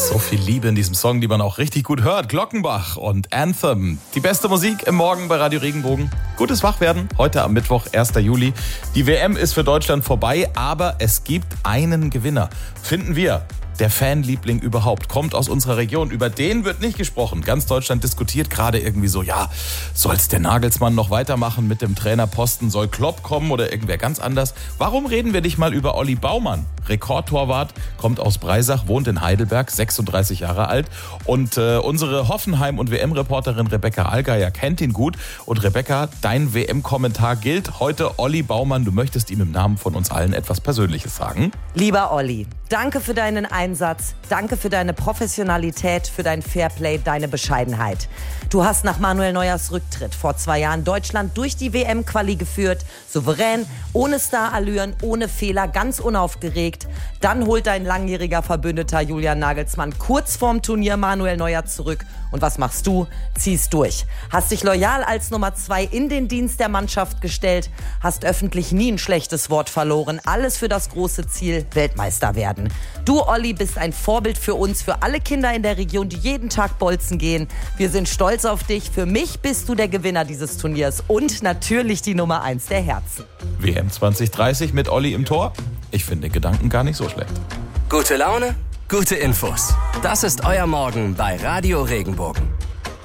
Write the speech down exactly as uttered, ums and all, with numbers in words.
So viel Liebe in diesem Song, die man auch richtig gut hört. Glockenbach und Anthem. Die beste Musik im Morgen bei Radio Regenbogen. Gutes Wachwerden, heute am Mittwoch, ersten Juli. Die W M ist für Deutschland vorbei, aber es gibt einen Gewinner. Finden wir. Der Fanliebling überhaupt, kommt aus unserer Region. Über den wird nicht gesprochen. Ganz Deutschland diskutiert gerade irgendwie so, ja, soll's der Nagelsmann noch weitermachen mit dem Trainerposten? Soll Klopp kommen oder irgendwer ganz anders? Warum reden wir nicht mal über Olli Baumann? Rekordtorwart, kommt aus Breisach, wohnt in Heidelberg, sechsunddreißig Jahre alt. Und äh, unsere Hoffenheim- und W M-Reporterin Rebecca Allgeier kennt ihn gut. Und Rebecca, dein W M-Kommentar gilt heute. Olli Baumann, du möchtest ihm im Namen von uns allen etwas Persönliches sagen. Lieber Olli, danke für deinen Einsatz, danke für deine Professionalität, für dein Fairplay, deine Bescheidenheit. Du hast nach Manuel Neuers Rücktritt vor zwei Jahren Deutschland durch die W M-Quali geführt, souverän, ohne Starallüren, ohne Fehler, ganz unaufgeregt. Dann holt dein langjähriger Verbündeter Julian Nagelsmann kurz vorm Turnier Manuel Neuer zurück. Und was machst du? Ziehst durch. Hast dich loyal als Nummer zwei in den Dienst der Mannschaft gestellt, hast öffentlich nie ein schlechtes Wort verloren. Alles für das große Ziel, Weltmeister werden. Du, Olli, bist ein Vorbild für uns, für alle Kinder in der Region, die jeden Tag bolzen gehen. Wir sind stolz auf dich. Für mich bist du der Gewinner dieses Turniers und natürlich die Nummer eins der Herzen. W M zwanzig dreißig mit Olli im Tor? Ich finde den Gedanken gar nicht so schlecht. Gute Laune, gute Infos. Das ist euer Morgen bei Radio Regenbogen.